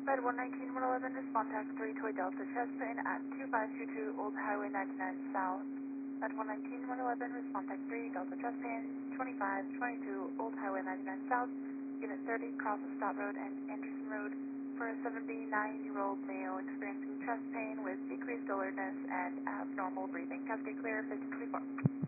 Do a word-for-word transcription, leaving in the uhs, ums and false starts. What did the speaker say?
Fed one nineteen one eleven, respond tax three Toy Delta chest pain at two five two two Old Highway ninety-nine South. Fed one nineteen one eleven, respond tax three Delta chest pain, twenty-five twenty-two Old Highway ninety-nine South. Unit thirty, crosses Stott Road and Anderson Road for a seven B nine-year-old male experiencing chest pain with decreased alertness and abnormal breathing. Cascade clear, fifteen twenty-four.